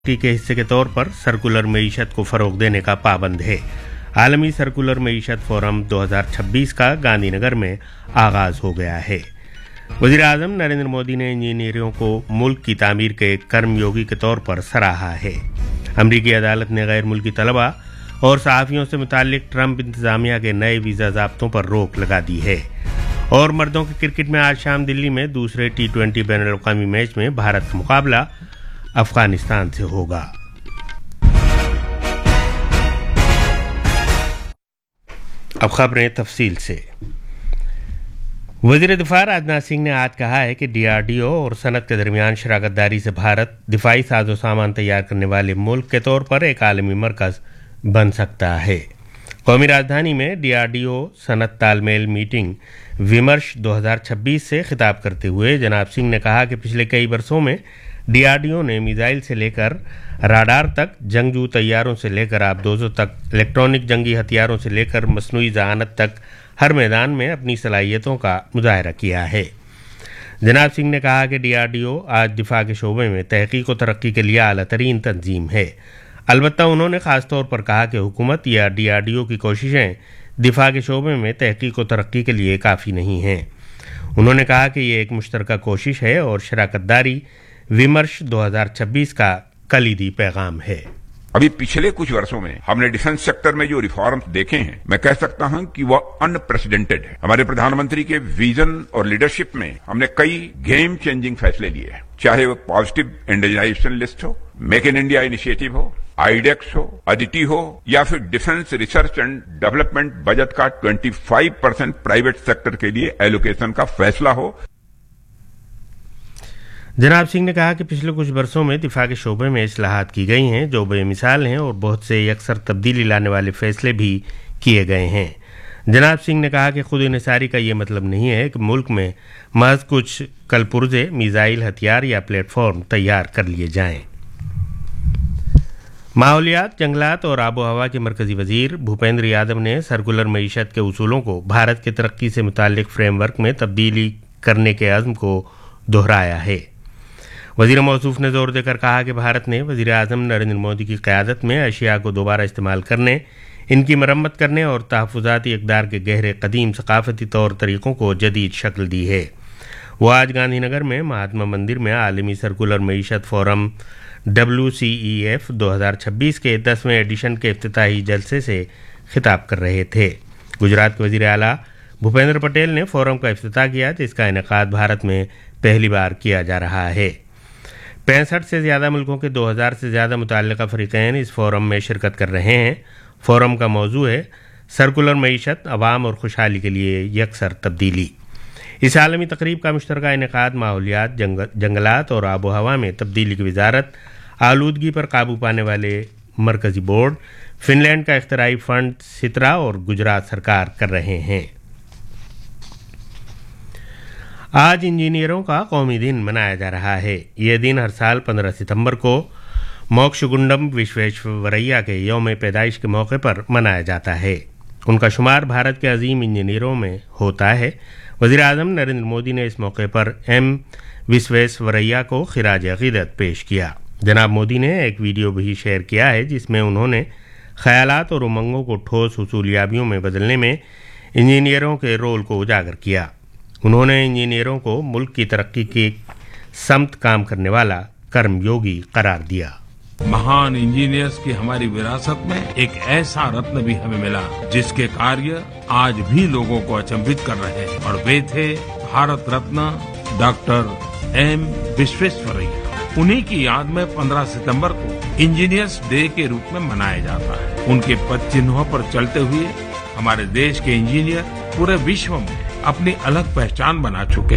के हिस्से के तौर पर सर्कुलर मईशत को फरोग देने का पाबंद है। आलमी सर्कुलर मईशत फोरम 2026 का गांधीनगर में आगाज हो गया है। वज़ीर आज़म नरेंद्र मोदी ने इंजीनियरों को मुल्क की तामीर के कर्मयोगी के तौर पर सराहा है। अमरीकी अदालत ने गैर मुल्की तलबा और सहाफ़ियों से मुताल्लिक ट्रंप इंतजामिया के नए वीज़ा ज़ाब्तों पर रोक लगा दी है। और मर्दों के क्रिकेट में आज शाम दिल्ली में दूसरे T20 बैनुल-अक़वामी मैच में भारत का मुकाबला अफगानिस्तान से होगा। अब खबरें तफसील से। वज़ीर दिफा राजनाथ सिंह ने आज कहा है कि DRDO और सनत के दरमियान शराकतदारी से भारत दिफाई साजो सामान तैयार करने वाले मुल्क के तौर पर एक आलमी मरकज़ बन सकता है। कौमी राजधानी में DRDO सनत तालमेल मीटिंग विमर्श 2026 से खिताब करते हुए जनाब सिंह ने कहा कि पिछले कई वर्षों में DRDO ने मिसाइल से लेकर राडार तक, जंगजू तैयारों से लेकर आबदोजों तक, इलेक्ट्रॉनिक जंगी हथियारों से लेकर मसनूई ज़हानत तक हर मैदान में अपनी सलाहियतों का मुजाहरा किया है। जनाब सिंह ने कहा कि DRDO आज दिफा के शोबे में तहकीक और तरक्की के लिए आला तरीन तंजीम है। अलबत्ता उन्होंने ख़ास तौर पर कहा कि हुकूमत या DRDO की कोशिशें दिफा के शोबे में तहकीक और तरक्की के लिए काफ़ी नहीं हैं। उन्होंने कहा कि ये एक मुश्तरका कोशिश है और शराकतदारी विमर्श 2026 का कलीदी पैगाम है। अभी पिछले कुछ वर्षों में हमने डिफेंस सेक्टर में जो रिफॉर्म्स देखे हैं, मैं कह सकता हूं कि वह अनप्रेसिडेंटेड है। हमारे प्रधानमंत्री के विजन और लीडरशिप में हमने कई गेम चेंजिंग फैसले लिए हैं, चाहे वो पॉजिटिव इंडियनाइजेशन लिस्ट हो, मेक इन इंडिया इनिशिएटिव हो, आईडेक्स हो, अदिति हो, या फिर defence research and development budget का 25% प्राइवेट सेक्टर के लिए एलोकेशन का फैसला हो। जनाब सिंह ने कहा कि पिछले कुछ वर्षों में दिफा के शोबे में इस्लाहात की गई हैं जो बेमिसाल हैं और बहुत से अक्सर तब्दीली लाने वाले फैसले भी किए गए हैं। जनाब सिंह ने कहा कि खुद इन्हिसारी का ये मतलब नहीं है कि मुल्क में महज कुछ कलपुर्जे, मिसाइल, हथियार या प्लेटफॉर्म तैयार कर लिए जाएं। माहौलियात, जंगलात और आबो हवा के मरकजी वजीर भूपेंद्र यादव ने सर्कुलर मईशत के उसूलों को भारत के तरक्की से मुताल्लिक फ्रेमवर्क में तब्दीली करने के अज़्म को दोहराया है। वज़ीर मौसूफ ने जोर देकर कहा कि भारत ने वज़ीर आज़म नरेंद्र मोदी की क़यादत में अशिया को दोबारा इस्तेमाल करने, इनकी मरम्मत करने और तहफ़्फ़ुज़ाती इक़दार के गहरे कदीम सक़ाफ़ती तौर तरीक़ों को जदीद शक्ल दी है। वो आज गांधीनगर में महात्मा मंदिर में आलमी सर्कुलर मईशत फोरम WCEF 2026 के 10वें एडिशन के इफ्तिताही जलसे से खिताब कर रहे थे। गुजरात के वज़ीर आला भूपेंद्र पटेल ने फोरम का इफ्तिताह किया, जिसका इनेकाद भारत में पहली बार किया जा रहा है। 65 से ज़्यादा मुल्कों के 2000 से ज़्यादा मुतल्लिक़ा फ़रीक़ैन इस फोरम में शिरकत कर रहे हैं। फोरम का मौजू है सर्कुलर मईशत, अवाम और खुशहाली के लिए यकसर तब्दीली। इस आलमी तकरीब का मुश्तरका इनेकाद माहौलियात, जंगलात और आबो हवा में तब्दीली की वजारत, आलूदगी पर काबू पाने वाले मरकज़ी बोर्ड, फिनलैंड का इख्तराई फंड सित्रा और गुजरात सरकार कर रहे हैं। आज इंजीनियरों का कौमी दिन मनाया जा रहा है। यह दिन हर साल 15 सितंबर को मोक्षगुंडम विश्वेश्वरैया के यौम पैदाइश के मौके पर मनाया जाता है। उनका शुमार भारत के अजीम इंजीनियरों में होता है। वज़ीर आज़म नरेंद्र मोदी ने इस मौके पर M विश्वेश्वरैया को खिराज अक़ीदत पेश किया। जनाब मोदी ने एक वीडियो भी शेयर किया है जिसमें उन्होंने ख़यालात और उमंगों को ठोस हुसूलियाबियों में बदलने में इंजीनियरों के रोल को उजागर किया। उन्होंने इंजीनियरों को मुल्क की तरक्की की समत काम करने वाला कर्मयोगी करार दिया। महान इंजीनियर्स की हमारी विरासत में एक ऐसा रत्न भी हमें मिला जिसके कार्य आज भी लोगों को अचंभित कर रहे हैं, और वे थे भारत रत्न डॉक्टर M विश्वेश्वरैया। उन्हीं की याद में 15 सितंबर को इंजीनियर्स डे के रूप में मनाया जाता है। उनके पद चिन्हों पर चलते हुए हमारे देश के इंजीनियर पूरे विश्व में अपनी अलग पहचान बना चुके